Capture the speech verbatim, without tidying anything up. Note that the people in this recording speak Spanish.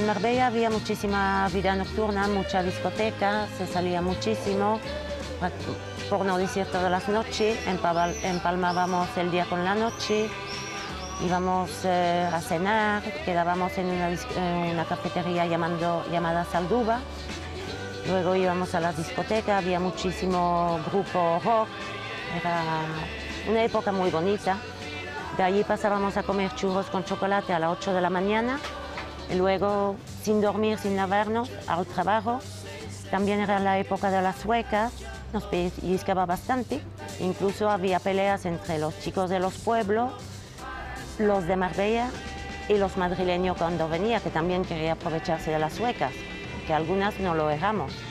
En Marbella había muchísima vida nocturna, mucha discoteca, se salía muchísimo, por no decir todas las noches, empalmábamos el día con la noche, íbamos eh, a cenar, quedábamos en una, en una cafetería llamando, llamada Salduba, luego íbamos a la discoteca, había muchísimo grupo rock, era una época muy bonita. De allí pasábamos a comer churros con chocolate a las ocho de la mañana, y luego, sin dormir, sin lavarnos, al trabajo. También era la época de las suecas, nos pellizcaba bastante, incluso había peleas entre los chicos de los pueblos, los de Marbella y los madrileños cuando venía, que también quería aprovecharse de las suecas, que algunas no lo dejamos.